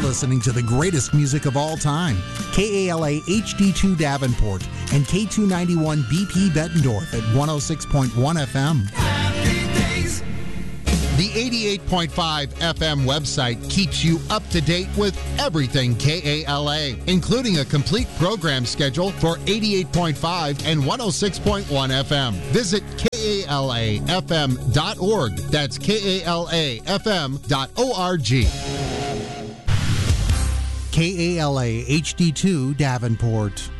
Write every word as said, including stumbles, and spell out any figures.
listening to the greatest music of all time. K A L A H D two Davenport and K two ninety-one B P Bettendorf at one oh six point one F M. The eighty-eight point five F M website keeps you up to date with everything K A L A, including a complete program schedule for eighty-eight point five and one oh six point one F M. Visit K A L A F M dot org. That's K A L A F M dot org. K A L A H D two Davenport.